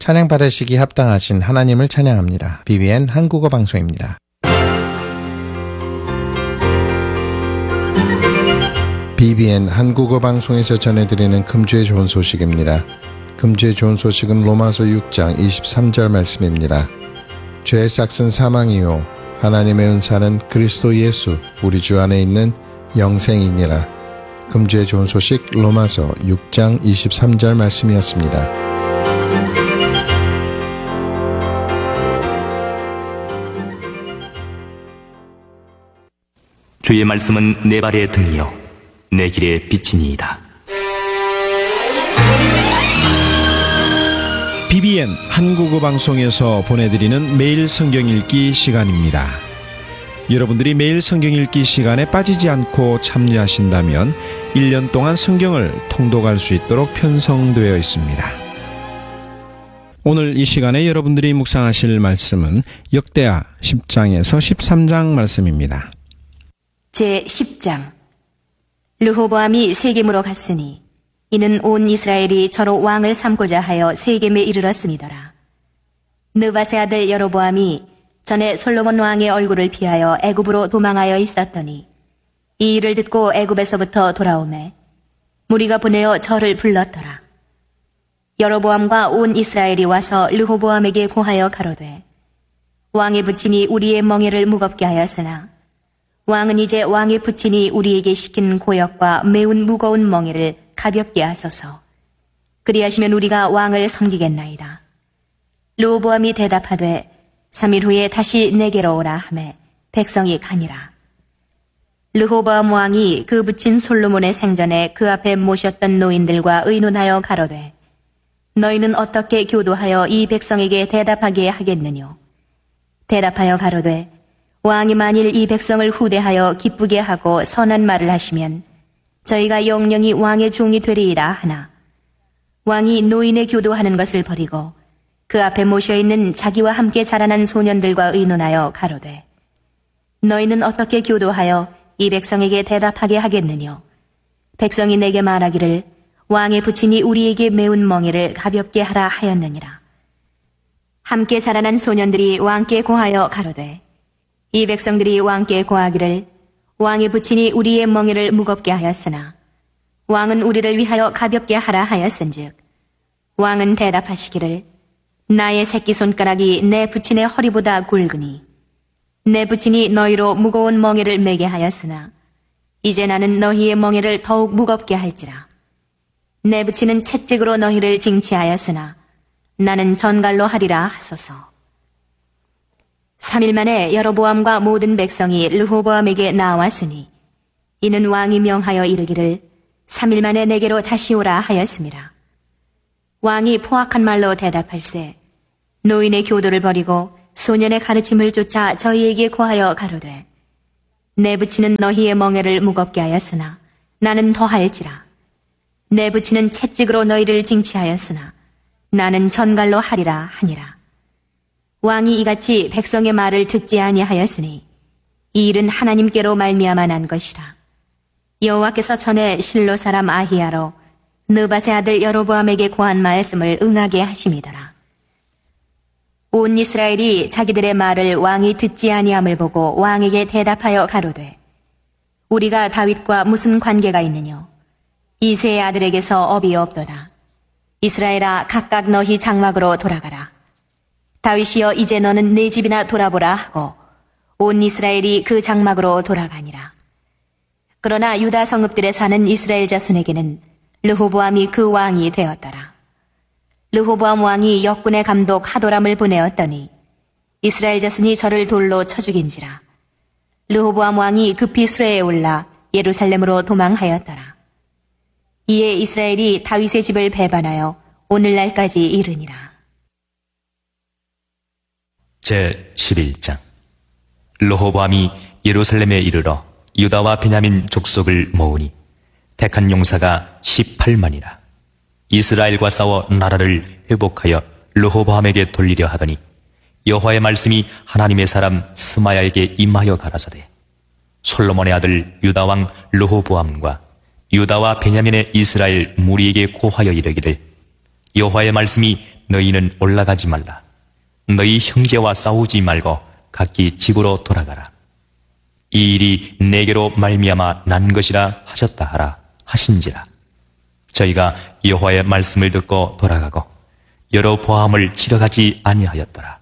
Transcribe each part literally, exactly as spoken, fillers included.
찬양 받으시기 합당하신 하나님을 찬양합니다. 비비엔 한국어 방송입니다. 비비엔 한국어 방송에서 전해드리는 금주의 좋은 소식입니다. 금주의 좋은 소식은 로마서 육 장 이십삼 절 말씀입니다. 죄의 삭은 사망이요 하나님의 은사는 그리스도 예수 우리 주 안에 있는 영생이니라. 금주의 좋은 소식 로마서 육 장 이십삼 절 말씀이었습니다. 주의 말씀은 내 발의 등이요 내 길의 빛이니이다. 비비엔 한국어 방송에서 보내드리는 매일 성경 읽기 시간입니다. 여러분들이 매일 성경 읽기 시간에 빠지지 않고 참여하신다면 일 년 동안 성경을 통독할 수 있도록 편성되어 있습니다. 오늘 이 시간에 여러분들이 묵상하실 말씀은 역대하 십 장에서 십삼 장 말씀입니다. 제십 장. 르호보암이 세겜으로 갔으니 이는 온 이스라엘이 저로 왕을 삼고자 하여 세겜에 이르렀음이더라. 느밧의 아들 여로보암이 전에 솔로몬 왕의 얼굴을 피하여 애굽으로 도망하여 있었더니 이 일을 듣고 애굽에서부터 돌아오매 무리가 보내어 저를 불렀더라. 여로보암과 온 이스라엘이 와서 르호보암에게 고하여 가로되 왕의 부친이 우리의 멍에를 무겁게 하였으나 왕은 이제 왕의 부친이 우리에게 시킨 고역과 매운 무거운 멍에를 가볍게 하소서. 그리하시면 우리가 왕을 섬기겠나이다. 르호보암이 대답하되 삼 일 후에 다시 내게로 오라 하매 백성이 가니라. 르호보암 왕이 그 부친 솔로몬의 생전에 그 앞에 모셨던 노인들과 의논하여 가로되 너희는 어떻게 교도하여 이 백성에게 대답하게 하겠느뇨? 대답하여 가로되 왕이 만일 이 백성을 후대하여 기쁘게 하고 선한 말을 하시면 저희가 영영이 왕의 종이 되리이다 하나 왕이 노인의 교도하는 것을 버리고 그 앞에 모셔있는 자기와 함께 자라난 소년들과 의논하여 가로되 너희는 어떻게 교도하여 이 백성에게 대답하게 하겠느뇨? 백성이 내게 말하기를 왕의 부친이 우리에게 매운 멍에를 가볍게 하라 하였느니라. 함께 자라난 소년들이 왕께 고하여 가로되 이 백성들이 왕께 고하기를 왕의 부친이 우리의 멍에를 무겁게 하였으나 왕은 우리를 위하여 가볍게 하라 하였은즉 왕은 대답하시기를 나의 새끼손가락이 내 부친의 허리보다 굵으니 내 부친이 너희로 무거운 멍에를 매게 하였으나 이제 나는 너희의 멍에를 더욱 무겁게 할지라. 내 부친은 채찍으로 너희를 징치하였으나 나는 전갈로 하리라 하소서. 삼 일 만에 여로보암과 모든 백성이 르호보암에게 나왔으니 이는 왕이 명하여 이르기를 삼 일 만에 내게로 다시 오라 하였습니다. 왕이 포악한 말로 대답할세 노인의 교도를 버리고 소년의 가르침을 쫓아 저희에게 고하여 가로되 내 부친은 너희의 멍에를 무겁게 하였으나 나는 더할지라. 내 부친은 채찍으로 너희를 징치하였으나 나는 전갈로 하리라 하니라. 왕이 이같이 백성의 말을 듣지 아니하였으니 이 일은 하나님께로 말미암아 난 것이라. 여호와께서 전에 실로 사람 아히야로 느밧의 아들 여로보암에게 고한 말씀을 응하게 하심이더라. 온 이스라엘이 자기들의 말을 왕이 듣지 아니함을 보고 왕에게 대답하여 가로되 우리가 다윗과 무슨 관계가 있느뇨? 이새의 아들에게서 업이 없도다. 이스라엘아 각각 너희 장막으로 돌아가라. 다윗이여 이제 너는 내 집이나 돌아보라 하고 온 이스라엘이 그 장막으로 돌아가니라. 그러나 유다 성읍들에 사는 이스라엘 자손에게는 르호보암이 그 왕이 되었더라. 르호보암 왕이 역군의 감독 하도람을 보내었더니 이스라엘 자손이 저를 돌로 쳐 죽인지라. 르호보암 왕이 급히 수레에 올라 예루살렘으로 도망하였더라. 이에 이스라엘이 다윗의 집을 배반하여 오늘날까지 이르니라. 제십일 장. 르호보암이 예루살렘에 이르러 유다와 베냐민 족속을 모으니 택한 용사가 십팔만이라. 이스라엘과 싸워 나라를 회복하여 르호보암에게 돌리려 하더니 여호와의 말씀이 하나님의 사람 스마야에게 임하여 가라사대 솔로몬의 아들 유다 왕 르호보암과 유다와 베냐민의 이스라엘 무리에게 고하여 이르기를 여호와의 말씀이 너희는 올라가지 말라. 너희 형제와 싸우지 말고 각기 집으로 돌아가라. 이 일이 내게로 말미암아 난 것이라 하셨다 하라 하신지라. 저희가 여호와의 말씀을 듣고 돌아가고 여로보암을 치러 가지 아니하였더라.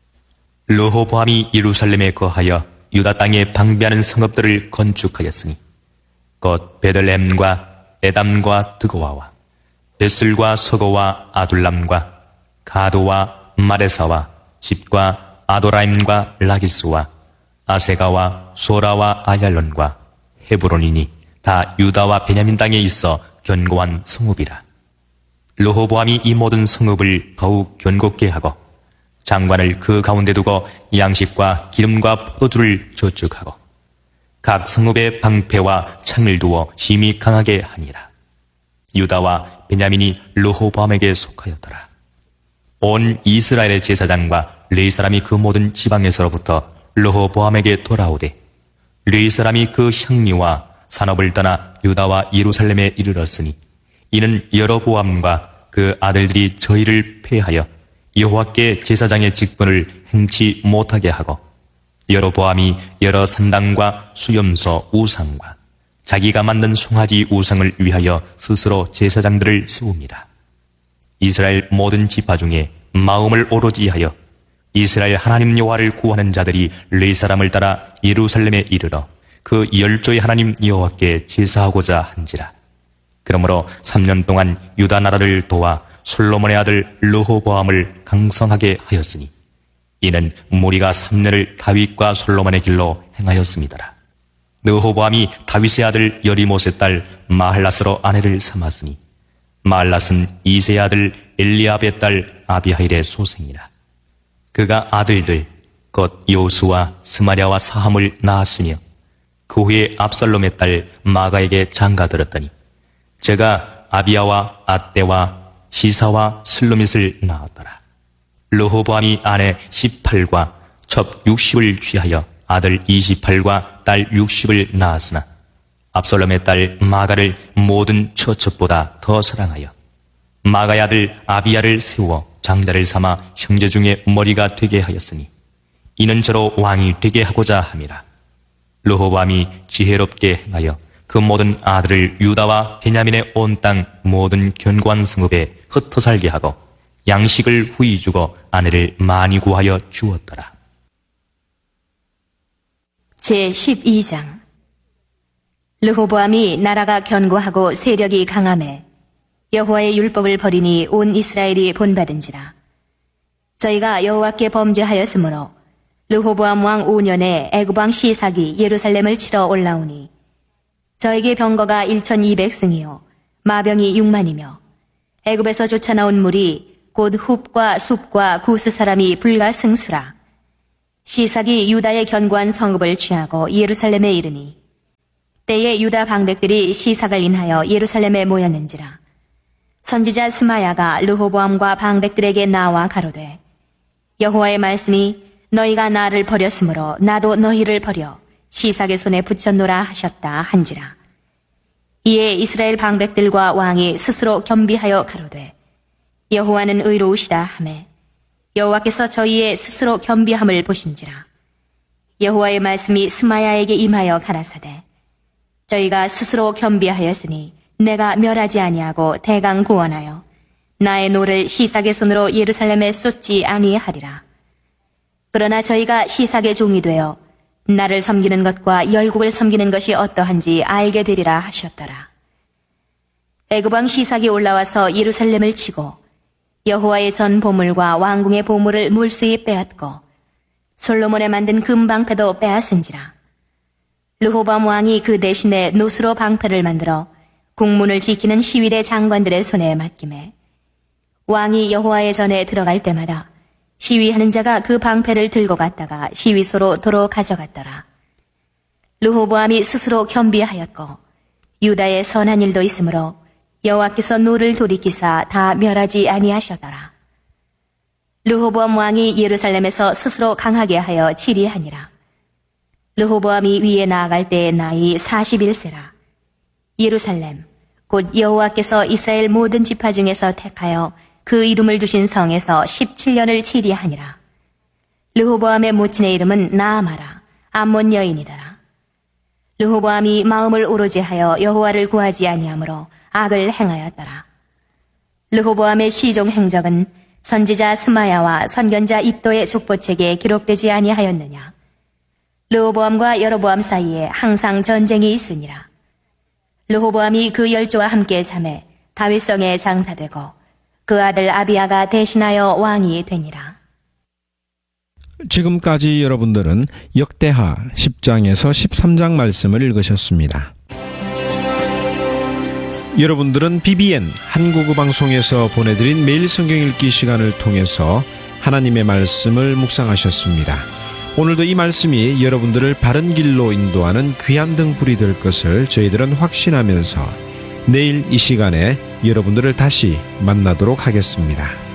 르호보암이 예루살렘에 거하여 유다 땅에 방비하는 성읍들을 건축하였으니 곧 베들레헴과 에담과 드고아와 베슬과 서고와 아둘람과 가도와 마레사와 십과 아도라임과 라기스와 아세가와 소라와 아얄론과 헤브론이니 다 유다와 베냐민 땅에 있어 견고한 성읍이라. 르호보암이 이 모든 성읍을 더욱 견고케 하고 장관을 그 가운데 두고 양식과 기름과 포도주를 저축하고 각 성읍에 방패와 창을 두어 심히 강하게 하니라. 유다와 베냐민이 르호보암에게 속하였더라. 온 이스라엘의 제사장과 레위 사람이 그 모든 지방에서로부터 르호보암에게 돌아오되 레위 사람이 그 향리와 산업을 떠나 유다와 예루살렘에 이르렀으니 이는 여로보암과 그 아들들이 저희를 폐하여 여호와께 제사장의 직분을 행치 못하게 하고 여로보암이 여러 산당과 수염소 우상과 자기가 만든 송아지 우상을 위하여 스스로 제사장들을 세웁니다. 이스라엘 모든 지파 중에 마음을 오로지 하여 이스라엘 하나님 여호와를 구하는 자들이 레위 사람을 따라 예루살렘에 이르러 그 열조의 하나님 여호와께 제사하고자 한지라. 그러므로 삼 년 동안 유다 나라를 도와 솔로몬의 아들 르호보암을 강성하게 하였으니 이는 무리가 삼 년을 다윗과 솔로몬의 길로 행하였습니다라. 르호보암이 다윗의 아들 여리못의 딸 마할랏으로 아내를 삼았으니 마할랏은 이새의 아들 엘리압의 딸 아비하일의 소생이라. 그가 아들들 곧 요수와 스마랴와 사함을 낳았으며 그 후에 압살롬의 딸 마가에게 장가들었더니 제가 아비야와 아떼와 시사와 슬로밋을 낳았더라. 르호보암이 아내 십팔과 첩 육십을 취하여 아들 이십팔과 딸 육십을 낳았으나 압살롬의 딸 마가를 모든 처첩보다 더 사랑하여 마가의 아들 아비야를 세워 장자를 삼아 형제 중에 머리가 되게 하였으니 이는 저로 왕이 되게 하고자 함이라. 르호보암이 지혜롭게 행하여 그 모든 아들을 유다와 베냐민의 온 땅 모든 견고한 성읍에 흩어 살게 하고 양식을 후히 주고 아내를 많이 구하여 주었더라. 제십이 장. 르호보암이 나라가 견고하고 세력이 강함에 여호와의 율법을 버리니 온 이스라엘이 본받은지라. 저희가 여호와께 범죄하였으므로 르호보암 왕 오 년에 애굽 왕 시삭이 예루살렘을 치러 올라오니 저에게 병거가 천이백 승이요 마병이 육만이며 애굽에서 쫓아나온 물이 곧 훅과 숲과 구스 사람이 불과 승수라. 시삭이 유다의 견고한 성읍을 취하고 예루살렘에 이르니 때에 유다 방백들이 시삭을 인하여 예루살렘에 모였는지라. 선지자 스마야가 르호보암과 방백들에게 나와 가로되 여호와의 말씀이 너희가 나를 버렸으므로 나도 너희를 버려 시삭의 손에 붙였노라 하셨다 한지라. 이에 이스라엘 방백들과 왕이 스스로 겸비하여 가로되 여호와는 의로우시다 하매 여호와께서 저희의 스스로 겸비함을 보신지라. 여호와의 말씀이 스마야에게 임하여 가라사대 저희가 스스로 겸비하였으니 내가 멸하지 아니하고 대강 구원하여 나의 노를 시삭의 손으로 예루살렘에 쏟지 아니하리라. 그러나 저희가 시삭의 종이 되어 나를 섬기는 것과 열국을 섬기는 것이 어떠한지 알게 되리라 하셨더라. 애굽 왕 시삭이 올라와서 예루살렘을 치고 여호와의 전 보물과 왕궁의 보물을 몰수히 빼앗고 솔로몬에 만든 금방패도 빼앗은지라. 르호보암 왕이 그 대신에 노스로 방패를 만들어 국문을 지키는 시위대 장관들의 손에 맡기매 왕이 여호와의 전에 들어갈 때마다 시위하는 자가 그 방패를 들고 갔다가 시위소로 도로 가져갔더라. 르호보암이 스스로 겸비하였고 유다의 선한 일도 있으므로 여호와께서 노를 돌이키사 다 멸하지 아니하셨더라. 르호보암 왕이 예루살렘에서 스스로 강하게 하여 치리하니라. 르호보암이 위에 나아갈 때의 나이 사십일 세라. 예루살렘 곧 여호와께서 이스라엘 모든 지파 중에서 택하여 그 이름을 두신 성에서 십칠 년을 치리하니라. 르호보암의 모친의 이름은 나아마라. 암몬 여인이더라. 르호보암이 마음을 오로지 하여 여호와를 구하지 아니하므로 악을 행하였더라. 르호보암의 시종 행적은 선지자 스마야와 선견자 iddo의 족보책에 기록되지 아니하였느냐. 르호보암과 여로보암 사이에 항상 전쟁이 있으니라. 르호보암이 그 열조와 함께 잠에 다윗성에 장사되고 그 아들 아비야가 대신하여 왕이 되니라. 지금까지 여러분들은 역대하 십 장에서 십삼 장 말씀을 읽으셨습니다. 여러분들은 비비엔 한국어 방송에서 보내드린 매일 성경 읽기 시간을 통해서 하나님의 말씀을 묵상하셨습니다. 오늘도 이 말씀이 여러분들을 바른 길로 인도하는 귀한 등불이 될 것을 저희들은 확신하면서 내일 이 시간에 여러분들을 다시 만나도록 하겠습니다.